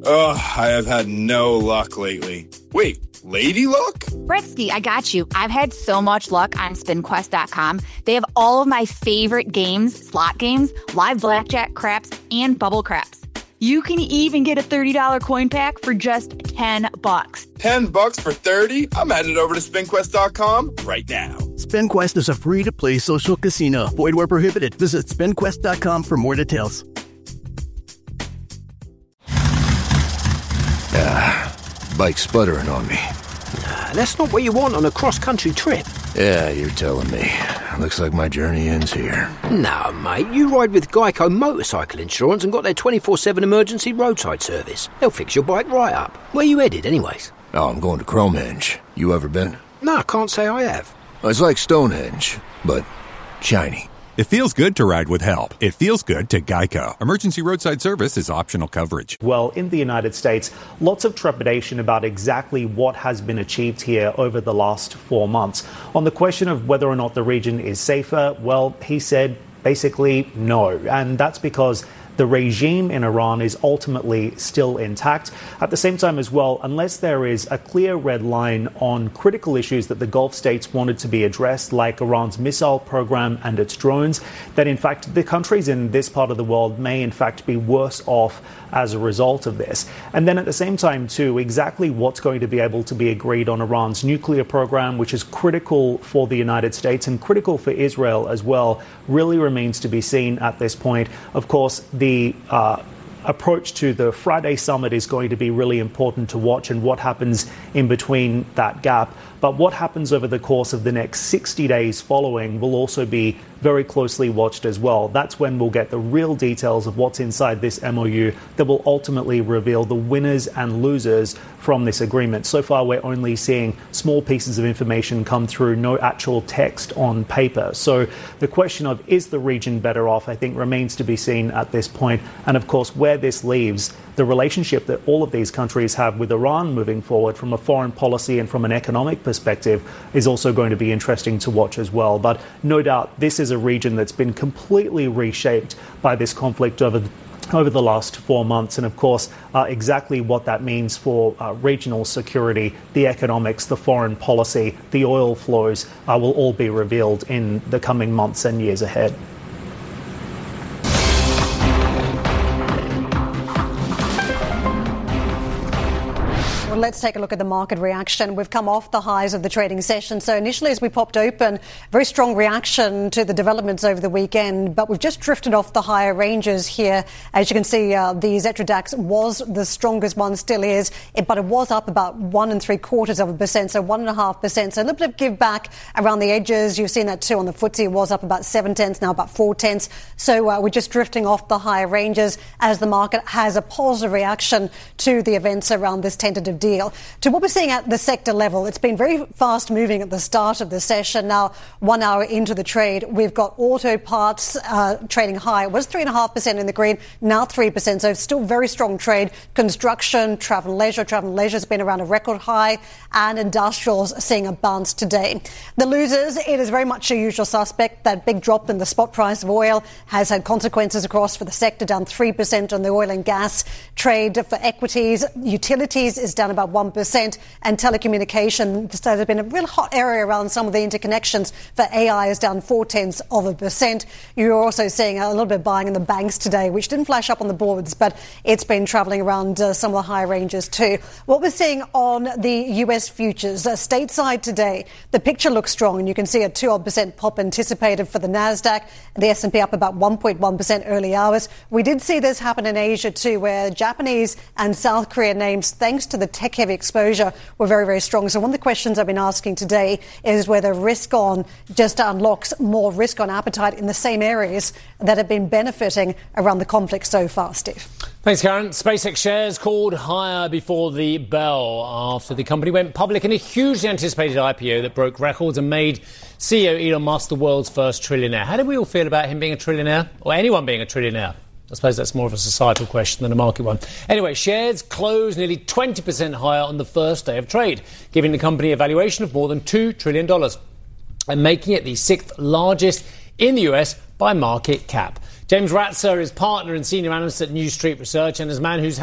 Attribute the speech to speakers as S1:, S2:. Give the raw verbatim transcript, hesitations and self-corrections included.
S1: Ugh, I have had no luck lately. Wait, lady luck?
S2: Bretsky, I got you. I've had so much luck on spin quest dot com. They have all of my favorite games, slot games, live blackjack, craps, and bubble craps. You can even get a thirty dollars coin pack for just ten bucks.
S1: ten bucks for thirty? I'm headed over to spin quest dot com right now.
S3: SpinQuest is a free-to-play social casino. Void where prohibited. Visit spin quest dot com for more details.
S4: Ah, bike's sputtering on me.
S5: Nah, that's not what you want on a cross-country trip.
S4: Yeah, you're telling me. Looks like my journey ends here.
S5: No, mate, you ride with Geico Motorcycle Insurance and got their twenty-four seven emergency roadside service. They'll fix your bike right up. Where you headed, anyways?
S4: Oh, I'm going to Cromenge. You ever been?
S5: No, I can't say I have.
S4: It's like Stonehenge, but shiny.
S6: It feels good to ride with help. It feels good to Geico. Emergency roadside service is optional coverage.
S7: Well, in the United States, lots of trepidation about exactly what has been achieved here over the last four months. On the question of whether or not the region is safer, well, he said basically no. And that's because the regime in Iran is ultimately still intact. At the same time as well, unless there is a clear red line on critical issues that the Gulf states wanted to be addressed, like Iran's missile program and its drones, then in fact the countries in this part of the world may in fact be worse off as a result of this. And then at the same time too, exactly what's going to be able to be agreed on Iran's nuclear program, which is critical for the United States and critical for Israel as well, really remains to be seen at this point. Of course, the The uh, approach to the Friday summit is going to be really important to watch, and what happens in between that gap. But what happens over the course of the next sixty days following will also be very closely watched as well. That's when we'll get the real details of what's inside this M O U that will ultimately reveal the winners and losers from this agreement. So far, we're only seeing small pieces of information come through, no actual text on paper. So the question of is the region better off, I think, remains to be seen at this point. And of course, where this leaves the relationship that all of these countries have with Iran moving forward from a foreign policy and from an economic perspective is also going to be interesting to watch as well. But no doubt this is a region that's been completely reshaped by this conflict over the over the last four months. And of course, uh, exactly what that means for uh, regional security, the economics, the foreign policy, the oil flows uh, will all be revealed in the coming months and years ahead.
S8: Let's take a look at the market reaction. We've come off the highs of the trading session. So initially, as we popped open, very strong reaction to the developments over the weekend. But we've just drifted off the higher ranges here. As you can see, uh, the Xetra DAX was the strongest one, still is. It, but it was up about one and three quarters of a percent, so one and a half percent. So a little bit of give back around the edges. You've seen that too on the F T S E. It was up about seven tenths, now about four tenths. So uh, we're just drifting off the higher ranges as the market has a positive reaction to the events around this tentative deal. To what we're seeing at the sector level, it's been very fast moving at the start of the session. Now, one hour into the trade, we've got auto parts uh, trading high. It was three point five percent in the green, now three percent. So still very strong trade. Construction, travel and leisure. Travel and leisure has been around a record high, and industrials seeing a bounce today. The losers, it is very much a usual suspect. That big drop in the spot price of oil has had consequences across for the sector, down three percent on the oil and gas trade. For equities, utilities is down about one percent, and telecommunication, so there's been a real hot area around some of the interconnections. For A I is down four tenths of a percent. You're also seeing a little bit of buying in the banks today, which didn't flash up on the boards, but it's been travelling around uh, some of the higher ranges too. What we're seeing on the U S futures, uh, stateside today, the picture looks strong, and you can see a two odd percent pop anticipated for the Nasdaq. The S and P up about one point one percent early hours. We did see this happen in Asia too, where Japanese and South Korea names, thanks to the tech-heavy exposure, were very, very strong. So one of the questions I've been asking today is whether risk on just unlocks more risk on appetite in the same areas that have been benefiting around the conflict so far, Steve.
S9: Thanks, Karen. SpaceX shares called higher before the bell after the company went public in a hugely anticipated I P O that broke records and made C E O Elon Musk the world's first trillionaire. How do we all feel about him being a trillionaire, or anyone being a trillionaire? I suppose that's more of a societal question than a market one. Anyway, shares closed nearly twenty percent higher on the first day of trade, giving the company a valuation of more than two trillion dollars and making it the sixth largest in the U S by market cap. James Ratzer is partner and senior analyst at New Street Research and is a man who's